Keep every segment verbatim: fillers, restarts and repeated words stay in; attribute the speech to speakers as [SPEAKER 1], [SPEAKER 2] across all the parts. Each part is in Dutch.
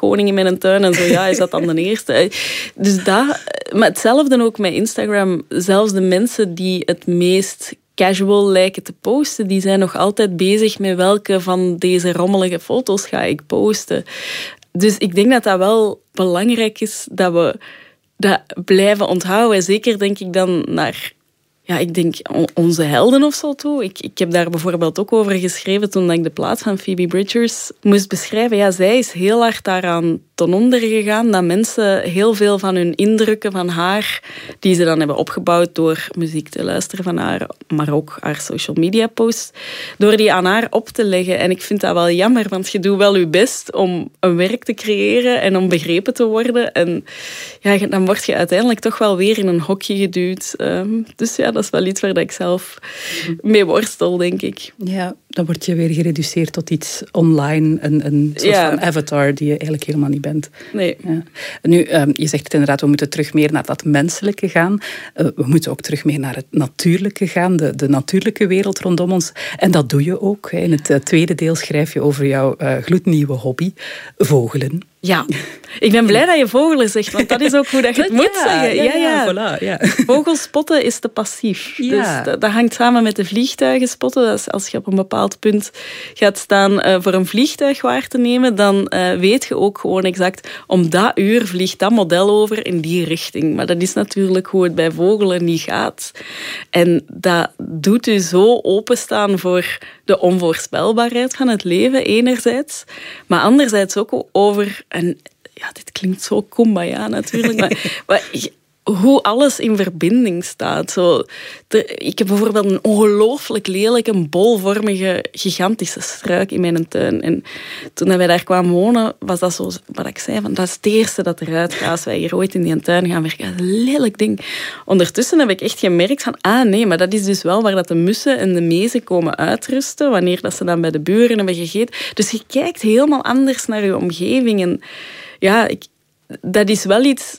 [SPEAKER 1] koning in mijn tuin. En zo, ja, is dat dan de eerste? Dus dat, maar hetzelfde ook met Instagram. Zelfs de mensen die het meest casual lijken te posten, die zijn nog altijd bezig met welke van deze rommelige foto's ga ik posten. Dus ik denk dat dat wel belangrijk is dat we dat blijven onthouden. Zeker denk ik dan naar, ja, ik denk onze helden of zo toe. Ik, ik heb daar bijvoorbeeld ook over geschreven toen ik de plaats van Phoebe Bridgers moest beschrijven. Ja, zij is heel hard daaraan ten onder gegaan dat mensen heel veel van hun indrukken van haar, die ze dan hebben opgebouwd door muziek te luisteren van haar, maar ook haar social media posts, door die aan haar op te leggen. En ik vind dat wel jammer, want je doet wel je best om een werk te creëren en om begrepen te worden. En ja, dan word je uiteindelijk toch wel weer in een hokje geduwd. Um, dus ja, dat is wel iets waar ik zelf mee worstel, denk ik.
[SPEAKER 2] Ja, dan word je weer gereduceerd tot iets online, een, een soort ja. van avatar die je eigenlijk helemaal niet bent.
[SPEAKER 1] Nee.
[SPEAKER 2] Ja. Nu, um, je zegt het inderdaad, we moeten terug meer naar dat menselijke gaan. Uh, we moeten ook terug meer naar het natuurlijke gaan, de, de natuurlijke wereld rondom ons. En dat doe je ook. Hè. In het uh, tweede deel schrijf je over jouw uh, gloednieuwe hobby, vogelen.
[SPEAKER 1] Ja, ik ben blij dat je vogelen zegt, want dat is ook hoe dat je het moet
[SPEAKER 2] ja,
[SPEAKER 1] zeggen.
[SPEAKER 2] Ja, ja,
[SPEAKER 1] ja.
[SPEAKER 2] Voilà, ja.
[SPEAKER 1] Vogels spotten is te passief.
[SPEAKER 2] Ja.
[SPEAKER 1] Dus dat, dat hangt samen met de vliegtuigen spotten. Dus als je op een bepaald punt gaat staan uh, voor een vliegtuig waar te nemen, dan uh, weet je ook gewoon exact, om dat uur vliegt dat model over in die richting. Maar dat is natuurlijk hoe het bij vogelen niet gaat. En dat doet u zo openstaan voor de onvoorspelbaarheid van het leven, enerzijds. Maar anderzijds ook over, en ja, dit klinkt zo kumbaya natuurlijk, maar, maar hoe alles in verbinding staat. Zo, de, ik heb bijvoorbeeld een ongelooflijk lelijke, bolvormige, gigantische struik in mijn tuin. En toen wij daar kwamen wonen, was dat zo wat ik zei, van, dat is het eerste dat eruit gaat als wij hier ooit in die tuin gaan werken. Dat is een lelijk ding. Ondertussen heb ik echt gemerkt van, ah nee, maar dat is dus wel waar dat de mussen en de mezen komen uitrusten, wanneer dat ze dan bij de buren hebben gegeten. Dus je kijkt helemaal anders naar je omgeving. En ja, ik, dat is wel iets...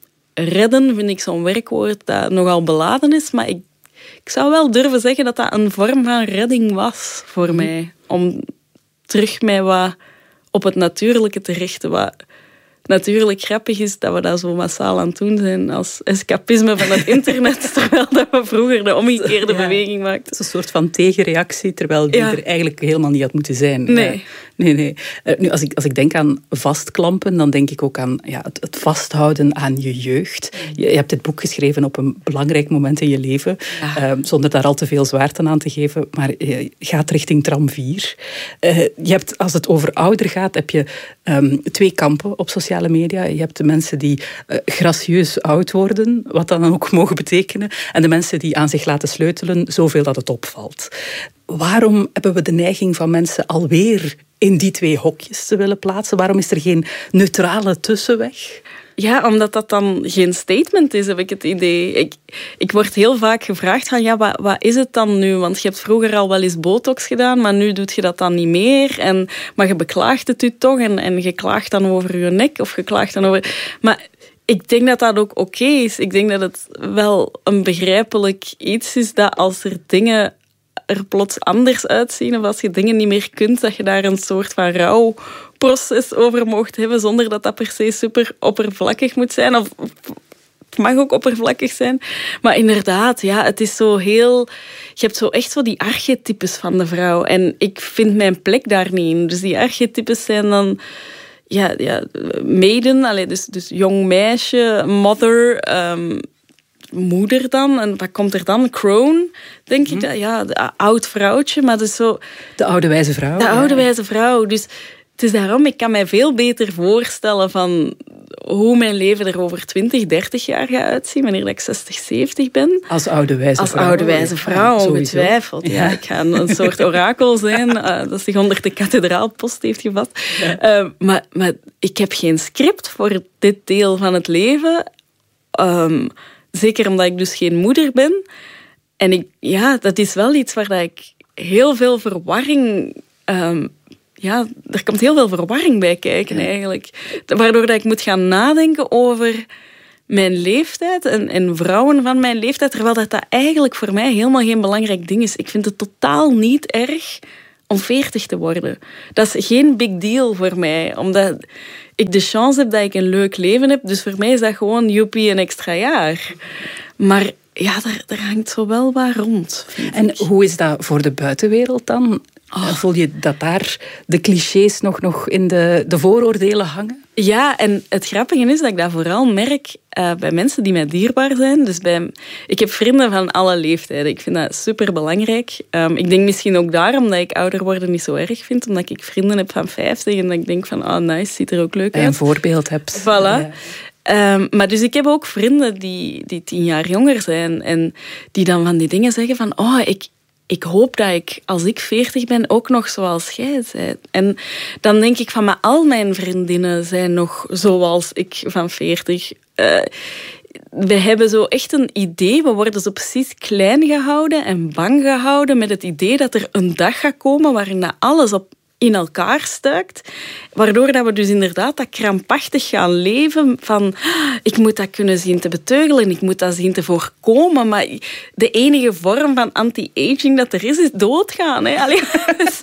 [SPEAKER 1] Redden vind ik zo'n werkwoord dat nogal beladen is, maar ik, ik zou wel durven zeggen dat dat een vorm van redding was voor mm. mij. Om terug mij wat op het natuurlijke te richten. Wat natuurlijk grappig is dat we dat zo massaal aan het doen zijn als escapisme van het internet, terwijl dat we vroeger de omgekeerde ja. beweging maakten.
[SPEAKER 2] Het is een soort van tegenreactie, terwijl die ja. er eigenlijk helemaal niet had moeten zijn.
[SPEAKER 1] Nee.
[SPEAKER 2] Uh, nee, nee. Uh, nu, als ik, als ik denk aan vastklampen, dan denk ik ook aan ja, het, het vasthouden aan je jeugd. Je, je hebt dit boek geschreven op een belangrijk moment in je leven, ja. uh, zonder daar al te veel zwaarte aan te geven, maar je gaat richting tram vier. Uh, je hebt, als het over ouder gaat, heb je um, twee kampen op sociale media. Je hebt de mensen die uh, gracieus oud worden, wat dat dan ook mogen betekenen, en de mensen die aan zich laten sleutelen, zoveel dat het opvalt. Waarom hebben we de neiging van mensen alweer in die twee hokjes te willen plaatsen? Waarom is er geen neutrale tussenweg?
[SPEAKER 1] Ja, omdat dat dan geen statement is, heb ik het idee. Ik, ik word heel vaak gevraagd van, ja, wat, wat is het dan nu? Want je hebt vroeger al wel eens botox gedaan, maar nu doe je dat dan niet meer. En, maar je beklaagt het u toch en, en je klaagt dan over je nek of je klaagt dan over... Maar ik denk dat dat ook oké is. Ik denk dat het wel een begrijpelijk iets is dat als er dingen er plots anders uitzien of als je dingen niet meer kunt, dat je daar een soort van rouwproces over mocht hebben zonder dat dat per se super oppervlakkig moet zijn. Of het mag ook oppervlakkig zijn. Maar inderdaad, ja, het is zo heel... Je hebt zo echt zo die archetypes van de vrouw. En ik vind mijn plek daar niet in. Dus die archetypes zijn dan... Ja, ja maiden, allez, dus, dus jong meisje, mother... Um, moeder dan. En wat komt er dan? Crone, denk ik. Mm. Ja, de oud vrouwtje. Maar dus zo...
[SPEAKER 2] De oude wijze vrouw.
[SPEAKER 1] De
[SPEAKER 2] ja.
[SPEAKER 1] oude wijze vrouw. Dus het is daarom, ik kan mij veel beter voorstellen van hoe mijn leven er over twintig, dertig jaar gaat uitzien, wanneer ik zestig, zeventig ben.
[SPEAKER 2] Als oude wijze
[SPEAKER 1] Als
[SPEAKER 2] vrouw.
[SPEAKER 1] Als oude wijze vrouw, ja, ongetwijfeld. Ja. Ja, ik ga een, een soort orakel zijn uh, dat zich onder de kathedraalpost heeft gevat. Ja. Uh, maar, maar ik heb geen script voor dit deel van het leven. Um, Zeker omdat ik dus geen moeder ben. En ik, ja, dat is wel iets waar dat ik heel veel verwarring... Um, ja, er komt heel veel verwarring bij kijken ja. eigenlijk. Waardoor dat ik moet gaan nadenken over mijn leeftijd en, en vrouwen van mijn leeftijd. Terwijl dat, dat eigenlijk voor mij helemaal geen belangrijk ding is. Ik vind het totaal niet erg om veertig te worden. Dat is geen big deal voor mij. Omdat... ik de chance heb dat ik een leuk leven heb. Dus voor mij is dat gewoon joepie een extra jaar. Maar ja, daar, daar hangt zo wel wat rond.
[SPEAKER 2] En
[SPEAKER 1] ik.
[SPEAKER 2] hoe is dat voor de buitenwereld dan? Oh. Voel je dat daar de clichés nog, nog in de, de vooroordelen hangen?
[SPEAKER 1] Ja, en het grappige is dat ik dat vooral merk uh, bij mensen die mij dierbaar zijn. Dus bij, ik heb vrienden van alle leeftijden. Ik vind dat superbelangrijk. Um, ik denk misschien ook daarom dat ik ouder worden niet zo erg vind. Omdat ik vrienden heb van vijftig en dat ik denk van, oh nice, ziet er ook leuk uit.
[SPEAKER 2] En een voorbeeld hebt.
[SPEAKER 1] Voilà. Ja. Um, maar dus ik heb ook vrienden die, die tien jaar jonger zijn. En die dan van die dingen zeggen van, oh, ik... Ik hoop dat ik, als ik veertig ben, ook nog zoals jij bent. En dan denk ik van, maar al mijn vriendinnen zijn nog zoals ik van veertig. Uh, we hebben zo echt een idee. We worden zo precies klein gehouden en bang gehouden met het idee dat er een dag gaat komen waarin dat alles op in elkaar stuikt. Waardoor dat we dus inderdaad dat krampachtig gaan leven van ik moet dat kunnen zien te beteugelen, ik moet dat zien te voorkomen, maar de enige vorm van anti-aging dat er is, is doodgaan. Hè? Allee, dus,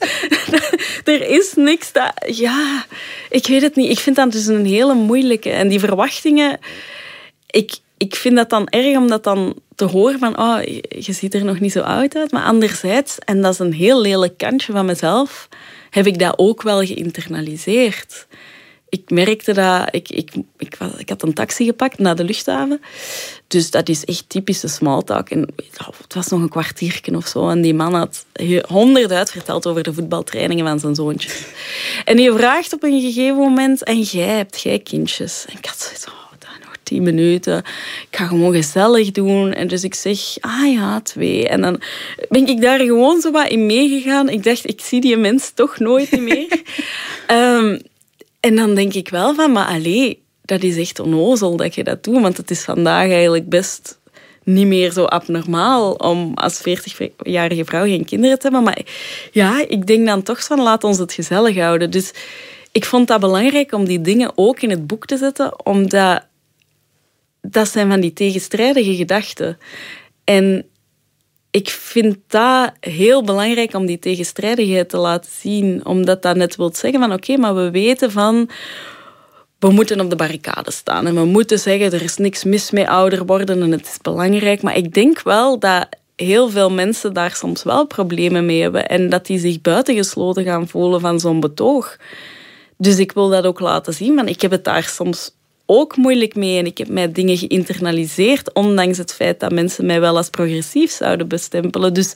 [SPEAKER 1] er is niks dat... Ja, ik weet het niet. Ik vind dat dus een hele moeilijke. En die verwachtingen... Ik, ik vind dat dan erg om dat dan te horen van oh, je ziet er nog niet zo oud uit. Maar anderzijds, en dat is een heel lelijk kantje van mezelf, heb ik dat ook wel geïnternaliseerd. Ik merkte dat... Ik, ik, ik, was, ik had een taxi gepakt naar de luchthaven. Dus dat is echt typische smalltalk. En het was nog een kwartiertje of zo. En die man had honderd uitverteld over de voetbaltrainingen van zijn zoontje. En die vraagt op een gegeven moment... En jij hebt jij kindjes? En ik had zoiets van... tien minuten. Ik ga gewoon gezellig doen. En dus ik zeg, ah ja, twee. En dan ben ik daar gewoon zo wat in meegegaan. Ik dacht, ik zie die mens toch nooit meer. um, en dan denk ik wel van, maar allee, dat is echt onnozel dat je dat doet. Want het is vandaag eigenlijk best niet meer zo abnormaal om als veertigjarige vrouw geen kinderen te hebben. Maar ja, ik denk dan toch van, laat ons het gezellig houden. Dus ik vond dat belangrijk om die dingen ook in het boek te zetten, omdat dat zijn van die tegenstrijdige gedachten. En ik vind dat heel belangrijk om die tegenstrijdigheid te laten zien. Omdat dat net wil zeggen van oké, okay, maar we weten van... We moeten op de barricade staan. En we moeten zeggen, er is niks mis mee ouder worden en het is belangrijk. Maar ik denk wel dat heel veel mensen daar soms wel problemen mee hebben. En dat die zich buitengesloten gaan voelen van zo'n betoog. Dus ik wil dat ook laten zien. Maar ik heb het daar soms ook moeilijk mee. En ik heb mij dingen geïnternaliseerd, ondanks het feit dat mensen mij wel als progressief zouden bestempelen. Dus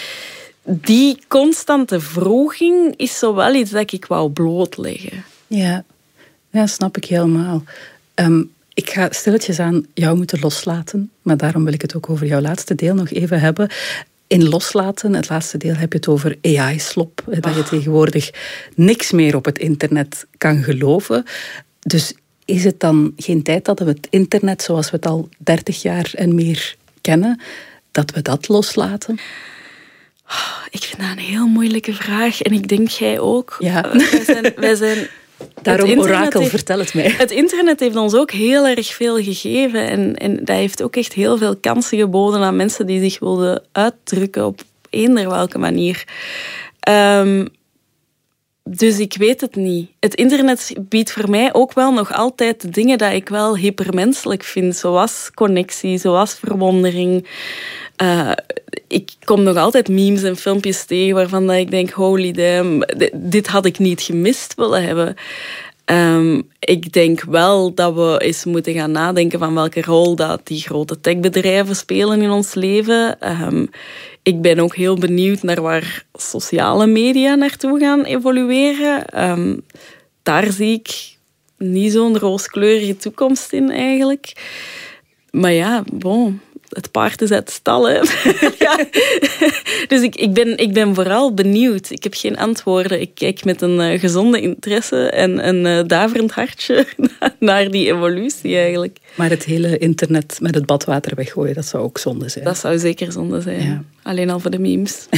[SPEAKER 1] die constante wroging is zo wel iets dat ik wou blootleggen.
[SPEAKER 2] Ja, ja, snap ik helemaal. Um, ik ga stilletjes aan jou moeten loslaten, maar daarom wil ik het ook over jouw laatste deel nog even hebben. In loslaten, het laatste deel, heb je het over A I-slop. Dat je tegenwoordig niks meer op het internet kan geloven. Dus is het dan geen tijd dat we het internet, zoals we het al dertig jaar en meer kennen, dat we dat loslaten?
[SPEAKER 1] Oh, ik vind dat een heel moeilijke vraag. En ik denk jij ook.
[SPEAKER 2] Ja.
[SPEAKER 1] Uh, wij zijn... Wij zijn
[SPEAKER 2] Daarom, orakel, heeft, vertel het mij.
[SPEAKER 1] Het internet heeft ons ook heel erg veel gegeven. En, en dat heeft ook echt heel veel kansen geboden aan mensen die zich wilden uitdrukken op eender welke manier. Um, dus ik weet het niet. Het internet biedt voor mij ook wel nog altijd de dingen dat ik wel hypermenselijk vind. Zoals connectie, zoals verwondering. Uh, ik kom nog altijd memes en filmpjes tegen waarvan dat ik denk, holy damn, dit had ik niet gemist willen hebben. Um, ik denk wel dat we eens moeten gaan nadenken van welke rol dat die grote techbedrijven spelen in ons leven. Um, ik ben ook heel benieuwd naar waar sociale media naartoe gaan evolueren. Um, daar zie ik niet zo'n rooskleurige toekomst in eigenlijk. Maar ja, bon... Het paard is uit stal, hè. Ja. Dus ik, ik, ben, ik ben vooral benieuwd. Ik heb geen antwoorden. Ik kijk met een uh, gezonde interesse en een uh, daverend hartje naar die evolutie eigenlijk.
[SPEAKER 2] Maar het hele internet met het badwater weggooien, dat zou ook zonde zijn.
[SPEAKER 1] Dat zou zeker zonde zijn. Ja. Alleen al voor de memes.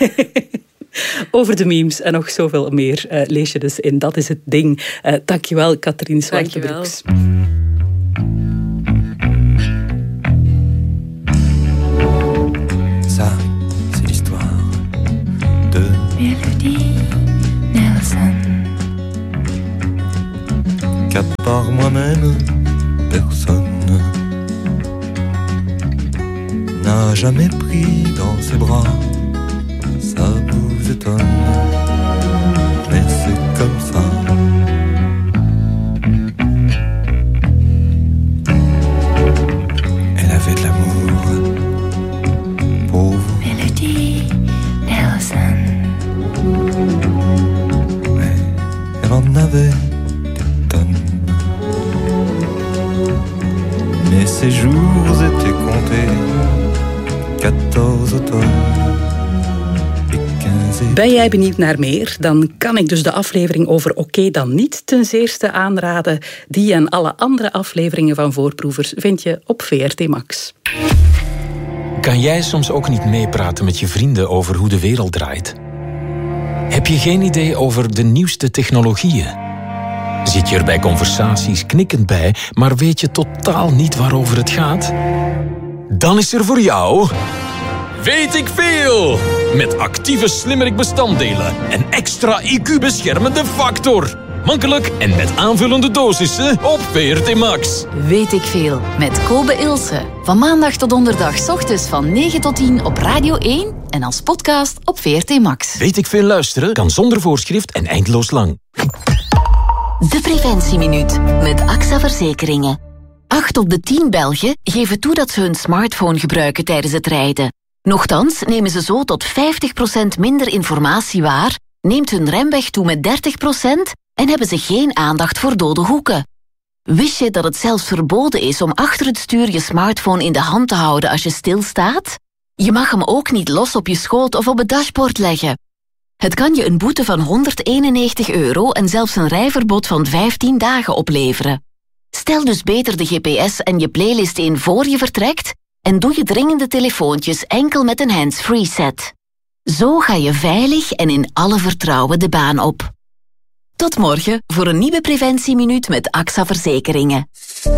[SPEAKER 2] Over de memes en nog zoveel meer uh, lees je dus in Dat is het ding. Uh, dankjewel, Catherine Zwartebroeks.
[SPEAKER 3] Ça, c'est l'histoire de Melody Nelson. par moi-même, personne n'a jamais pris dans ses bras. Ça vous étonne, mais c'est comme ça. Elle avait de l'amour pour vous.
[SPEAKER 4] Melody Nelson.
[SPEAKER 3] Mais elle en avait des tonnes. Mais ses jours étaient comptés. quatorze automnes.
[SPEAKER 2] Ben jij benieuwd naar meer? Dan kan ik dus de aflevering over Oké dan niet ten zeerste aanraden. Die en alle andere afleveringen van Voorproevers vind je op V R T Max.
[SPEAKER 5] Kan jij soms ook niet meepraten met je vrienden over hoe de wereld draait? Heb je geen idee over de nieuwste technologieën? Zit je er bij conversaties knikkend bij, maar weet je totaal niet waarover het gaat? Dan is er voor jou... Weet ik veel! Met actieve slimmerik-bestanddelen en extra I Q-beschermende factor. Makkelijk en met aanvullende dosissen op V R T Max.
[SPEAKER 6] Weet ik veel, met Kobe Ilse. Van maandag tot donderdag 's ochtends van negen tot tien op Radio één en als podcast op V R T Max.
[SPEAKER 5] Weet ik veel luisteren kan zonder voorschrift en eindeloos lang.
[SPEAKER 6] De Preventieminuut met A X A Verzekeringen. Acht op de tien Belgen geven toe dat ze hun smartphone gebruiken tijdens het rijden. Nochtans nemen ze zo tot vijftig procent minder informatie waar, neemt hun remweg toe met dertig procent en hebben ze geen aandacht voor dode hoeken. Wist je dat het zelfs verboden is om achter het stuur je smartphone in de hand te houden als je stilstaat? Je mag hem ook niet los op je schoot of op het dashboard leggen. Het kan je een boete van honderdeenennegentig euro en zelfs een rijverbod van vijftien dagen opleveren. Stel dus beter de G P S en je playlist in voor je vertrekt en doe je dringende telefoontjes enkel met een hands-free set. Zo ga je veilig en in alle vertrouwen de baan op. Tot morgen voor een nieuwe Preventieminuut met A X A Verzekeringen.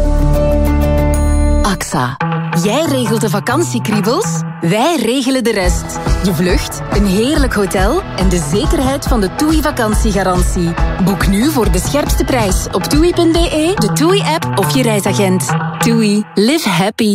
[SPEAKER 6] A X A. Jij regelt de vakantiekriebels, wij regelen de rest. Je vlucht, een heerlijk hotel en de zekerheid van de TUI vakantiegarantie. Boek nu voor de scherpste prijs op toei punt b e, de TUI-app of je reisagent. TUI. Live happy.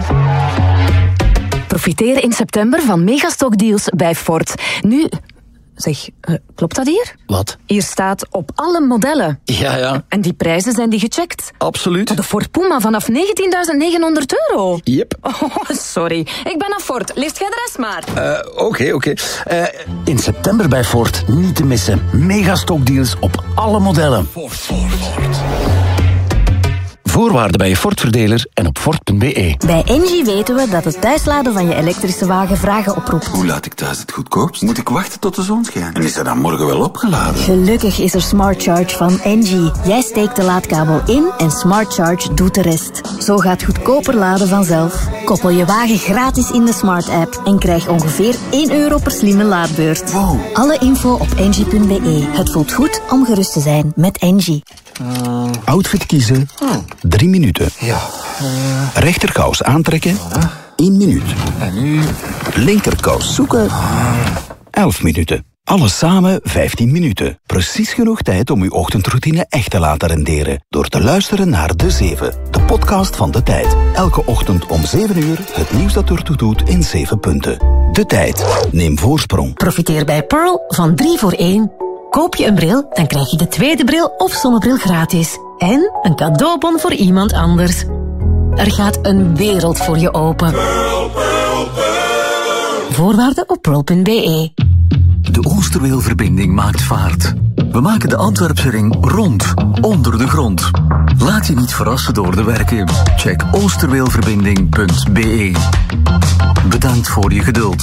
[SPEAKER 6] Profiteer in september van megastockdeals bij Ford. Nu... Zeg, uh, klopt dat hier?
[SPEAKER 7] Wat?
[SPEAKER 6] Hier staat op alle modellen.
[SPEAKER 7] Ja, ja.
[SPEAKER 6] En die prijzen zijn die gecheckt?
[SPEAKER 7] Absoluut.
[SPEAKER 6] De Ford Puma vanaf negentienduizend negenhonderd euro.
[SPEAKER 7] Yep.
[SPEAKER 6] Oh, sorry. Ik ben aan Ford. Leest jij de rest maar.
[SPEAKER 7] Oké, uh, oké. Okay, okay. uh, in september bij Ford niet te missen. Megastockdeals op alle modellen. Ford, Ford, Ford. Voorwaarden bij je Ford-verdeler en op Ford punt b e.
[SPEAKER 8] Bij Engie weten we dat het thuisladen van je elektrische wagen vragen oproept.
[SPEAKER 9] Hoe laat ik thuis het goedkoopst? Moet ik wachten tot de zon schijnt? En is dat dan morgen wel opgeladen?
[SPEAKER 8] Gelukkig is er Smart Charge van Engie. Jij steekt de laadkabel in en Smart Charge doet de rest. Zo gaat goedkoper laden vanzelf. Koppel je wagen gratis in de Smart app en krijg ongeveer één euro per slimme laadbeurt.
[SPEAKER 9] Wow.
[SPEAKER 8] Alle info op engie punt b e. Het voelt goed om gerust te zijn met Engie.
[SPEAKER 9] Uh...
[SPEAKER 10] Outfit kiezen,
[SPEAKER 9] oh.
[SPEAKER 10] drie minuten.
[SPEAKER 9] Ja. Uh...
[SPEAKER 10] Rechterkous aantrekken,
[SPEAKER 9] uh.
[SPEAKER 10] één minuut.
[SPEAKER 9] En nu?
[SPEAKER 10] Linkerkous zoeken, uh. elf minuten. Alles samen vijftien minuten. Precies genoeg tijd om uw ochtendroutine echt te laten renderen. Door te luisteren naar De Zeven, de podcast van De Tijd. Elke ochtend om zeven uur het nieuws dat ertoe doet in zeven punten. De Tijd. Neem voorsprong.
[SPEAKER 8] Profiteer bij Pearl van drie voor één. Koop je een bril, dan krijg je de tweede bril of zonnebril gratis. En een cadeaubon voor iemand anders. Er gaat een wereld voor je open.
[SPEAKER 11] Pearl, Pearl, Pearl.
[SPEAKER 8] Voorwaarden op pearl punt b e.
[SPEAKER 12] De Oosterweelverbinding maakt vaart. We maken de Antwerpse ring rond, onder de grond. Laat je niet verrassen door de werken. Check oosterweelverbinding punt b e. Bedankt voor je geduld.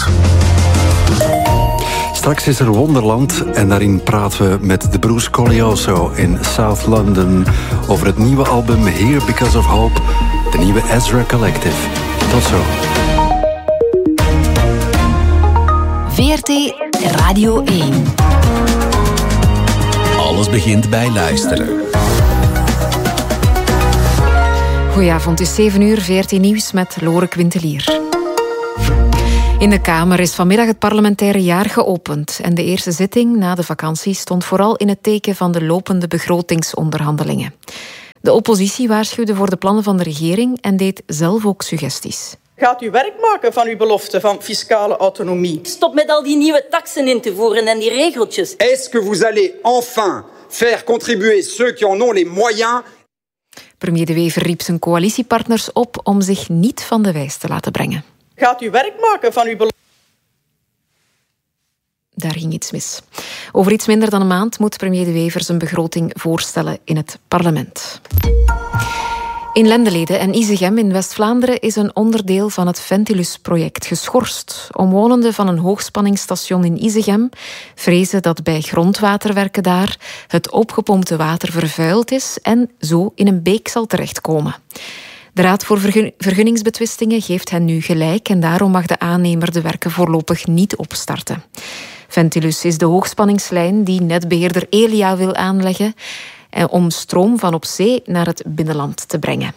[SPEAKER 13] Straks is er Wonderland en daarin praten we met de broers Colioso in South London over het nieuwe album Here Because of Hope, de nieuwe Ezra Collective. Tot zo.
[SPEAKER 6] V R T Radio één.
[SPEAKER 14] Alles begint bij luisteren.
[SPEAKER 15] Goedenavond, het is zeven uur, V R T Nieuws met Lore Quintelier. In de Kamer is vanmiddag het parlementaire jaar geopend. En de eerste zitting na de vakantie stond vooral in het teken van de lopende begrotingsonderhandelingen. De oppositie waarschuwde voor de plannen van de regering en deed zelf ook suggesties.
[SPEAKER 16] Gaat u werk maken van uw belofte van fiscale autonomie?
[SPEAKER 17] Stop met al die nieuwe taksen in te voeren en die regeltjes.
[SPEAKER 18] Est-ce que vous allez enfin faire contribuer ceux qui en ont les moyens?
[SPEAKER 15] Premier De Wever riep zijn coalitiepartners op om zich niet van de wijs te laten brengen.
[SPEAKER 16] Gaat u werk maken van uw belofte?
[SPEAKER 15] Daar ging iets mis. Over iets minder dan een maand moet premier De Wever zijn begroting voorstellen in het parlement. In Lendelede en Isegem in West-Vlaanderen is een onderdeel van het Ventilus-project geschorst. Omwonenden van een hoogspanningsstation in Isegem vrezen dat bij grondwaterwerken daar het opgepompte water vervuild is en zo in een beek zal terechtkomen. De Raad voor Vergunningsbetwistingen geeft hen nu gelijk en daarom mag de aannemer de werken voorlopig niet opstarten. Ventilus is de hoogspanningslijn die netbeheerder Elia wil aanleggen om stroom van op zee naar het binnenland te brengen.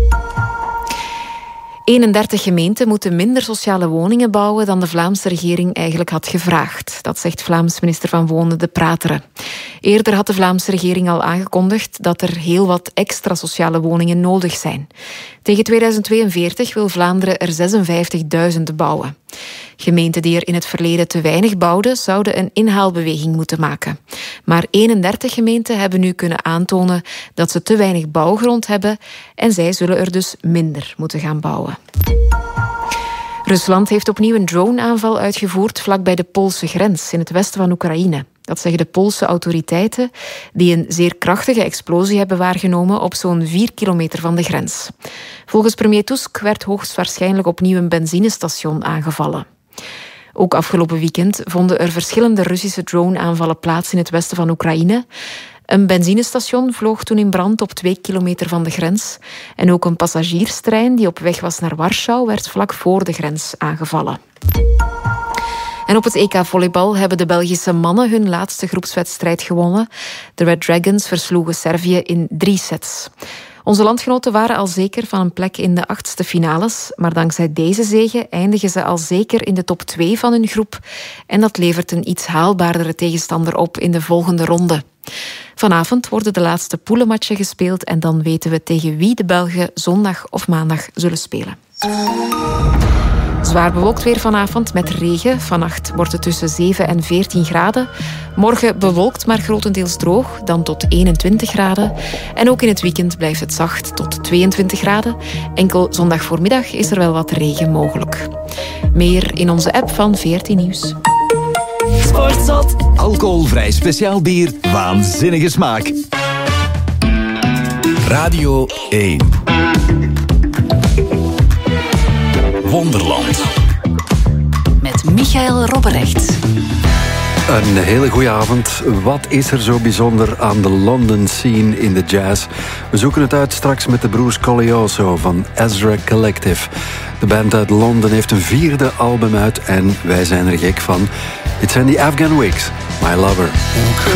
[SPEAKER 15] eenendertig gemeenten moeten minder sociale woningen bouwen dan de Vlaamse regering eigenlijk had gevraagd. Dat zegt Vlaams minister van Wonen De Prateren. Eerder had de Vlaamse regering al aangekondigd dat er heel wat extra sociale woningen nodig zijn. Tegen tweeduizend tweeënveertig wil Vlaanderen er zesenvijftigduizend bouwen. Gemeenten die er in het verleden te weinig bouwden, zouden een inhaalbeweging moeten maken. Maar eenendertig gemeenten hebben nu kunnen aantonen dat ze te weinig bouwgrond hebben en zij zullen er dus minder moeten gaan bouwen. Rusland heeft opnieuw een drone-aanval uitgevoerd vlakbij de Poolse grens in het westen van Oekraïne. Dat zeggen de Poolse autoriteiten, die een zeer krachtige explosie hebben waargenomen op zo'n vier kilometer van de grens. Volgens premier Tusk werd hoogstwaarschijnlijk opnieuw een benzinestation aangevallen. Ook afgelopen weekend vonden er verschillende Russische drone-aanvallen plaats in het westen van Oekraïne. Een benzinestation vloog toen in brand op twee kilometer van de grens. En ook een passagierstrein die op weg was naar Warschau werd vlak voor de grens aangevallen. En op het E K volleybal hebben de Belgische mannen hun laatste groepswedstrijd gewonnen. De Red Dragons versloegen Servië in drie sets. Onze landgenoten waren al zeker van een plek in de achtste finales, maar dankzij deze zege eindigen ze al zeker in de top twee van hun groep. En dat levert een iets haalbaardere tegenstander op in de volgende ronde. Vanavond worden de laatste poelenmatchen gespeeld en dan weten we tegen wie de Belgen zondag of maandag zullen spelen. Zwaar bewolkt weer vanavond met regen. Vannacht wordt het tussen zeven en veertien graden. Morgen bewolkt, maar grotendeels droog, dan tot eenentwintig graden. En ook in het weekend blijft het zacht tot tweeëntwintig graden. Enkel zondag voormiddag is er wel wat regen mogelijk. Meer in onze app van veertien Nieuws.
[SPEAKER 14] Sportzot. Alcoholvrij speciaal bier. Waanzinnige smaak. Radio één. Wonderland.
[SPEAKER 6] Met Michael Robberecht.
[SPEAKER 13] Een hele goede avond. Wat is er zo bijzonder aan de London scene in de jazz? We zoeken het uit straks met de broers Coglioso van Ezra Collective. De band uit Londen heeft een vierde album uit en wij zijn er gek van. Dit zijn die Afghan Wigs, My Lover.